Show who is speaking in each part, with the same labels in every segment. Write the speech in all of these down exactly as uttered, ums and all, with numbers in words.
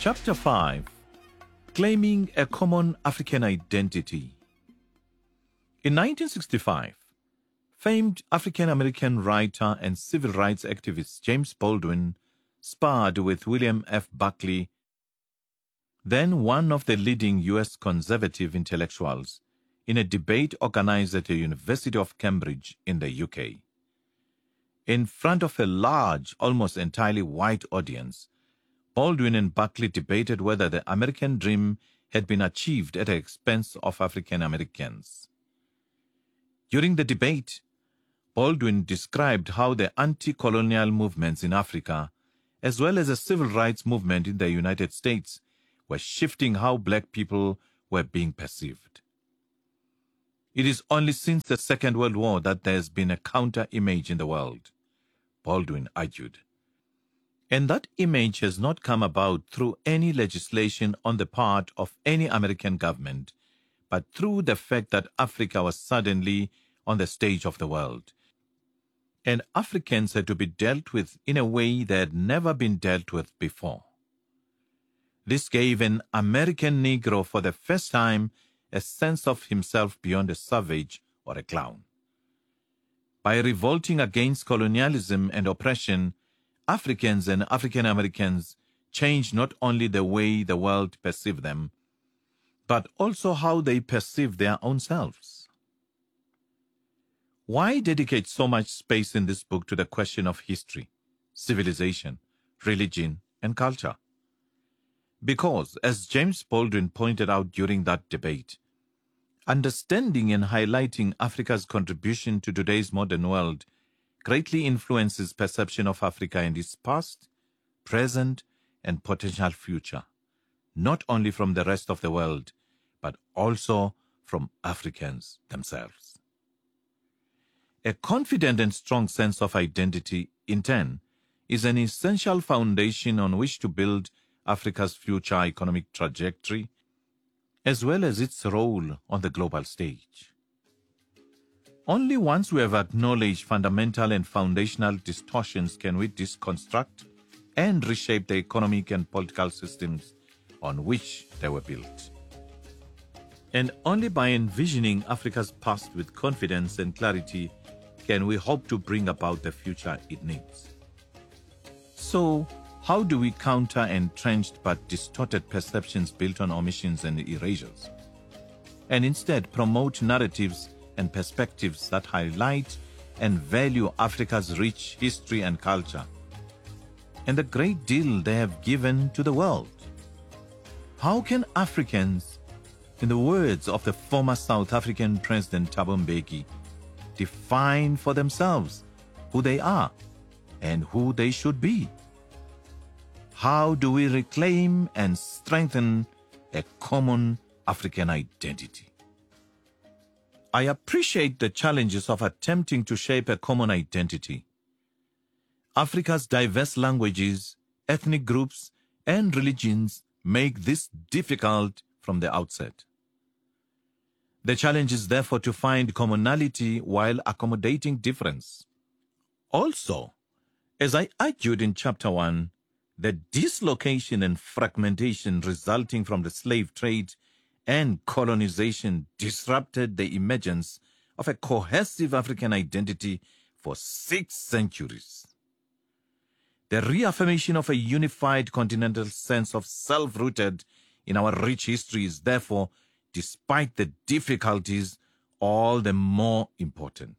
Speaker 1: Chapter five. Claiming a Common African Identity. In nineteen sixty-five, famed African-American writer and civil rights activist James Baldwin sparred with William F. Buckley, then one of the leading U S conservative intellectuals, in a debate organized at the University of Cambridge in the U K. In front of a large, almost entirely white audience, Baldwin and Buckley debated whether the American dream had been achieved at the expense of African Americans. During the debate, Baldwin described how the anti-colonial movements in Africa, as well as the civil rights movement in the United States, were shifting how black people were being perceived. It is only since the Second World War that there has been a counter-image in the world, Baldwin argued. And that image has not come about through any legislation on the part of any American government, but through the fact that Africa was suddenly on the stage of the world, and Africans had to be dealt with in a way they had never been dealt with before. This gave an American Negro for the first time a sense of himself beyond a savage or a clown. By revolting against colonialism and oppression, Africans and African Americans changed not only the way the world perceived them, but also how they perceive their own selves. Why dedicate so much space in this book to the question of history, civilization, religion, and culture? Because, as James Baldwin pointed out during that debate, understanding and highlighting Africa's contribution to today's modern world greatly influences perception of Africa and its past, present, and potential future, not only from the rest of the world, but also from Africans themselves. A confident and strong sense of identity, in turn, is an essential foundation on which to build Africa's future economic trajectory, as well as its role on the global stage. Only once we have acknowledged fundamental and foundational distortions can we deconstruct and reshape the economic and political systems on which they were built. And only by envisioning Africa's past with confidence and clarity can we hope to bring about the future it needs. So, how do we counter entrenched but distorted perceptions built on omissions and erasures, and instead promote narratives and perspectives that highlight and value Africa's rich history and culture, and the great deal they have given to the world? How can Africans, in the words of the former South African President Thabo Mbeki, define for themselves who they are and who they should be? How do we reclaim and strengthen a common African identity? I appreciate the challenges of attempting to shape a common identity. Africa's diverse languages, ethnic groups, and religions make this difficult from the outset. The challenge is therefore to find commonality while accommodating difference. Also, as I argued in Chapter one, the dislocation and fragmentation resulting from the slave trade and colonization disrupted the emergence of a cohesive African identity for six centuries. The reaffirmation of a unified continental sense of self-rooted in our rich history is therefore, despite the difficulties, all the more important.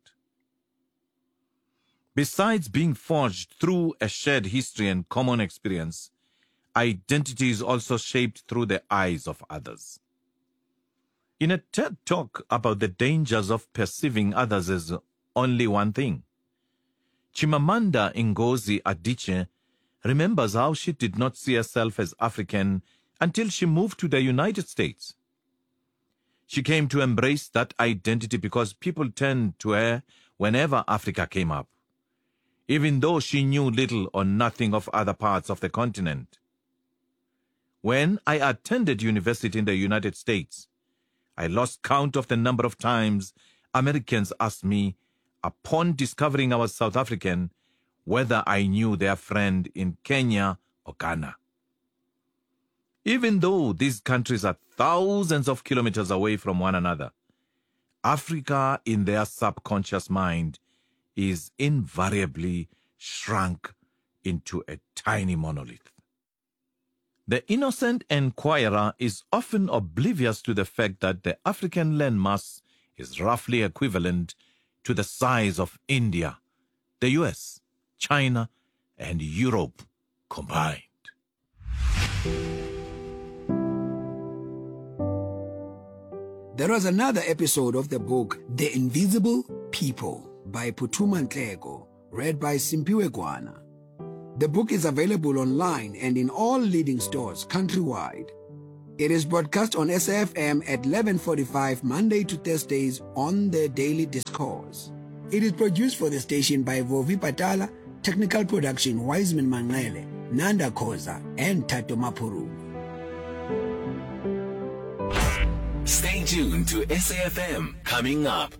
Speaker 1: Besides being forged through a shared history and common experience, identity is also shaped through the eyes of others. In a TED Talk about the dangers of perceiving others as only one thing, Chimamanda Ngozi Adichie remembers how she did not see herself as African until she moved to the United States. She came to embrace that identity because people turned to her whenever Africa came up, even though she knew little or nothing of other parts of the continent. When I attended university in the United States, I lost count of the number of times Americans asked me, upon discovering I was South African, whether I knew their friend in Kenya or Ghana. Even though these countries are thousands of kilometers away from one another, Africa in their subconscious mind is invariably shrunk into a tiny monolith. The innocent enquirer is often oblivious to the fact that the African landmass is roughly equivalent to the size of India, the U S, China, and Europe combined.
Speaker 2: There was another episode of the book The Invisible People by Phuthuma Nhleko, read by Simpiwe Gwana. The book is available online and in all leading stores countrywide. It is broadcast on S A F M at eleven forty-five Monday to Thursdays on the Daily Discourse. It is produced for the station by Vovi Patala, technical production Wiseman Mangele, Nanda Khoza, and Tato Mapuru.
Speaker 3: Stay tuned to S A F M. Coming up.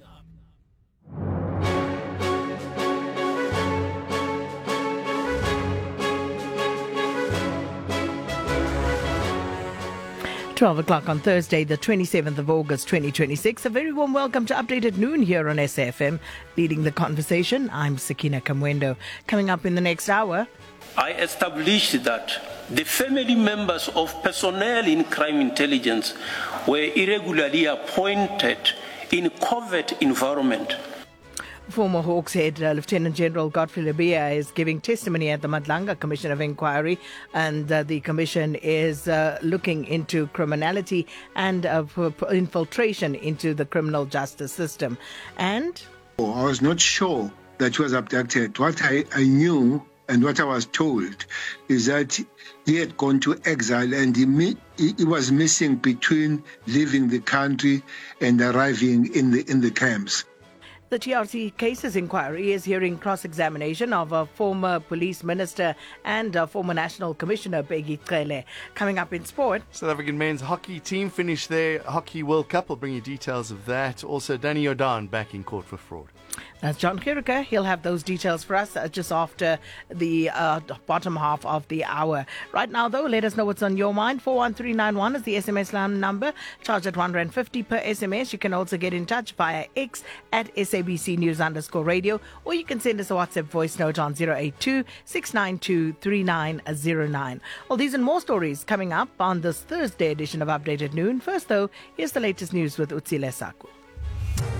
Speaker 4: twelve o'clock on Thursday, the twenty-seventh of August, twenty twenty-six. A very warm welcome to Update at Noon here on S A F M. Leading the conversation, I'm Sakina Kamwendo. Coming up in the next hour,
Speaker 5: I established that the family members of personnel in crime intelligence were irregularly appointed in covert environment.
Speaker 4: Former Hawks head uh, Lieutenant General Godfrey Lebeya is giving testimony at the Madlanga Commission of Inquiry, and uh, the commission is uh, looking into criminality and uh, infiltration into the criminal justice system. And
Speaker 6: oh, I was not sure that he was abducted. What I, I knew and what I was told is that he had gone to exile and he, mi- he was missing between leaving the country and arriving in the in the camps.
Speaker 4: the T R C Cases Inquiry is hearing cross-examination of a former police minister and a former National Commissioner, Bheki Cele. Coming up in sport,
Speaker 7: South African men's hockey team finished their Hockey World Cup. I'll bring you details of that. Also, Danny Jordan back in court for fraud.
Speaker 4: that's John Kirika. He'll have those details for us uh, just after the uh, bottom half of the hour. Right now, though, let us know what's on your mind. four one three nine one is the S M S line number. Charge at one rand fifty per S M S. You can also get in touch via X at S A B C News underscore radio, or you can send us a WhatsApp voice note on zero eight two, six nine two, three nine zero nine. Well, these and more stories coming up on this Thursday edition of Update at Noon. First, though, here's the latest news with Utsile Saku.